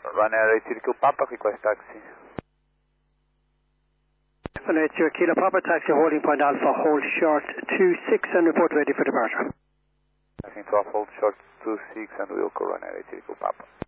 Ryanair 8 Papa, request taxi. Well, it's your Kilo Papa taxi holding point Alpha, hold short 26 and report ready for departure. Taxi to hold short 26 and we'll call Ryanair 8 Papa.